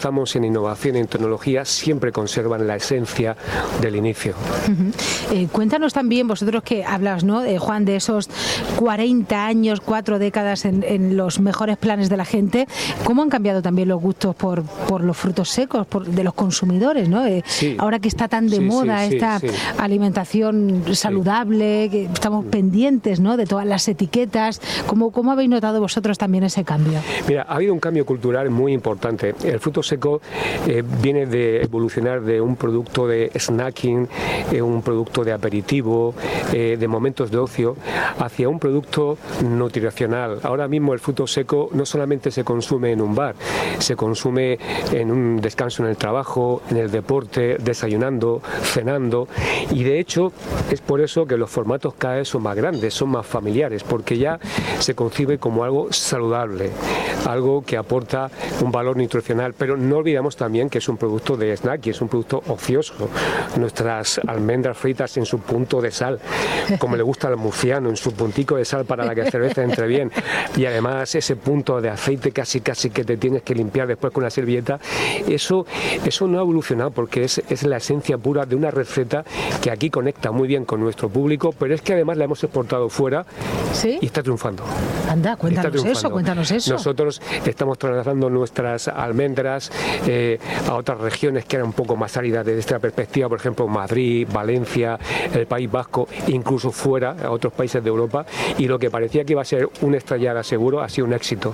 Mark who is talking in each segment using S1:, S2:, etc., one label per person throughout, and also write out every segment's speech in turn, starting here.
S1: Estamos en innovación y en tecnología, siempre conservan la esencia del inicio.
S2: Cuéntanos también, vosotros que hablas, ¿no, Juan, de esos 40 años, 4 décadas en los mejores planes de la gente, ¿cómo han cambiado también los gustos por los frutos secos de los consumidores, ¿no?
S1: Sí.
S2: Ahora que está tan de moda esta alimentación saludable, que estamos pendientes, ¿no?, de todas las etiquetas, ¿cómo habéis notado vosotros también ese cambio?
S1: Mira, ha habido un cambio cultural muy importante. El fruto seco viene de evolucionar de un producto de snacking, un producto de aperitivo, de momentos de ocio, hacia un producto nutricional. Ahora mismo el fruto seco no solamente se consume en un bar, se consume en un descanso en el trabajo, en el deporte, desayunando, cenando, y de hecho es por eso que los formatos cada vez son más grandes, son más familiares, porque ya se concibe como algo saludable, algo que aporta un valor nutricional, pero no olvidamos también que es un producto de snack y es un producto ocioso. Nuestras almendras fritas en su punto de sal, como le gusta al murciano, en su puntico de sal para que la cerveza entre bien, y además ese punto de aceite casi que te tienes que limpiar después con una servilleta, eso no ha evolucionado, porque es la esencia pura de una receta que aquí conecta muy bien con nuestro público, pero es que además la hemos exportado fuera.
S2: ¿Sí?
S1: Y está triunfando.
S2: Anda, cuéntanos eso.
S1: Nosotros estamos trasladando nuestras almendras a otras regiones que eran un poco más áridas desde esta perspectiva, por ejemplo Madrid, Valencia, el País Vasco, incluso fuera, a otros países de Europa, y lo que parecía que iba a ser una estrellada seguro ha sido un éxito.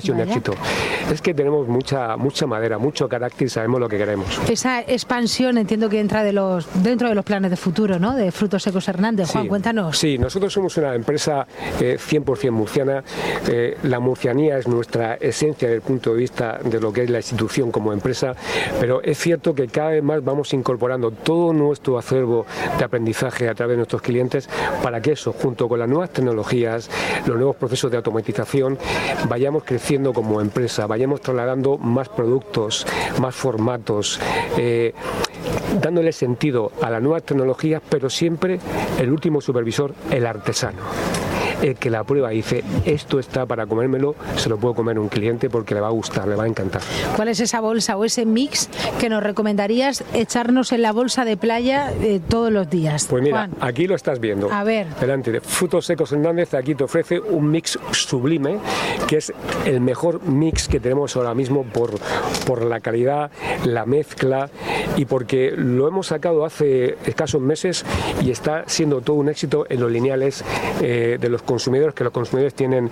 S1: Es que tenemos mucha madera, mucho carácter y sabemos lo que queremos.
S2: Esa expansión entiendo que entra dentro de los planes de futuro, ¿no?, de Frutos Secos Hernández. Juan, cuéntanos.
S1: Sí, nosotros somos una empresa 100% murciana. La murcianía es nuestra esencia desde el punto de vista de lo que es la institución como empresa, pero es cierto que cada vez más vamos incorporando todo nuestro acervo de aprendizaje a través de nuestros clientes para que eso, junto con las nuevas tecnologías, los nuevos procesos de automatización, vayamos creciendo como empresa, vayamos trasladando más productos, más formatos, dándole sentido a las nuevas tecnologías, pero siempre el último supervisor, el artesano. El que la prueba y dice, esto está para comérmelo, se lo puedo comer un cliente porque le va a gustar, le va a encantar.
S2: ¿Cuál es esa bolsa o ese mix que nos recomendarías echarnos en la bolsa de playa todos los días?
S1: Pues mira,
S2: Juan,
S1: aquí lo estás viendo.
S2: A ver.
S1: Delante de Frutos Secos Hernández, aquí te ofrece un mix sublime, que es el mejor mix que tenemos ahora mismo por la calidad, la mezcla, y porque lo hemos sacado hace escasos meses y está siendo todo un éxito en los lineales de los consumidores, que los consumidores tienen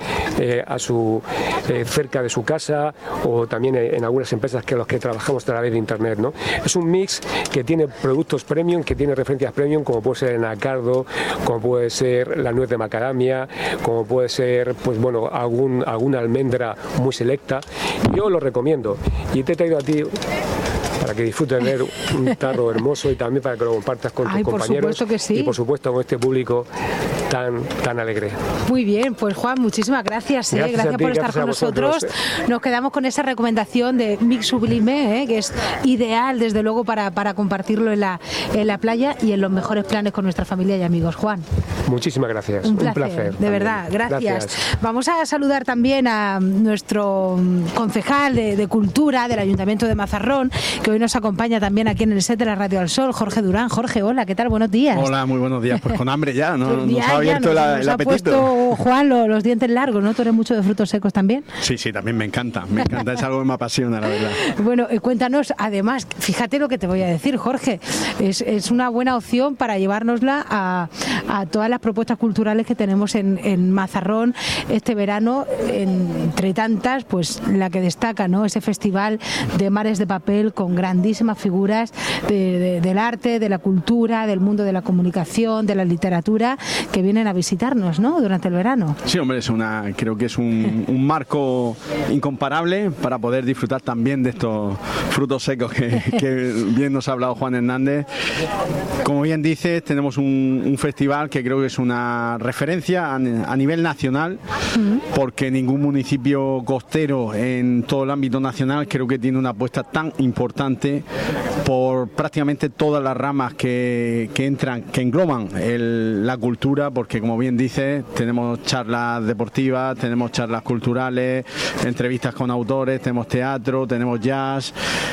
S1: cerca de su casa, o también en algunas empresas que los que trabajamos a través de internet, ¿no? Es un mix que tiene productos premium, que tiene referencias premium, como puede ser el anacardo, como puede ser la nuez de macadamia, como puede ser, pues bueno, alguna almendra muy selecta. Yo lo recomiendo y te he traído a ti para que disfrutes de ver un tarro hermoso y también para que lo compartas con tus compañeros.
S2: Por supuesto que sí.
S1: Y por supuesto con este público tan alegre.
S2: Muy bien, pues Juan, muchísimas gracias. Gracias por estar con nosotros. Nos quedamos con esa recomendación de Mix Sublime, que es ideal desde luego para compartirlo en la playa y en los mejores planes con nuestra familia y amigos. Juan.
S1: Muchísimas gracias.
S2: Un placer de verdad, gracias. Vamos a saludar también a nuestro concejal de Cultura del Ayuntamiento de Mazarrón, que hoy nos acompaña también aquí en el set de la Radio al Sol, Jorge Durán. Jorge, hola, ¿qué tal? Buenos días.
S3: Hola, muy buenos días. Pues con hambre ya, ¿no? Nos ha abierto el
S2: apetito. Ha puesto, Juan, los dientes largos, ¿no? ¿Tú eres mucho de frutos secos también?
S3: Sí, también me encanta, es algo que me apasiona, la verdad.
S2: Bueno, cuéntanos, además, fíjate lo que te voy a decir, Jorge, es una buena opción para llevárnosla a todas las propuestas culturales que tenemos en Mazarrón este verano, entre tantas, pues la que destaca, ¿no? Ese festival de Mares de Papel con grandísimas figuras del arte, de la cultura, del mundo de la comunicación, de la literatura, que vienen a visitarnos, ¿no?, durante el verano.
S3: Sí, hombre, creo que es un marco incomparable para poder disfrutar también de estos frutos secos que bien nos ha hablado Juan Hernández. Como bien dices, tenemos un festival festival que creo que es una referencia a nivel nacional, porque ningún municipio costero en todo el ámbito nacional creo que tiene una apuesta tan importante por prácticamente todas las ramas que entran, que engloban la cultura, porque como bien dices, tenemos charlas deportivas, tenemos charlas culturales, entrevistas con autores, tenemos teatro, tenemos jazz,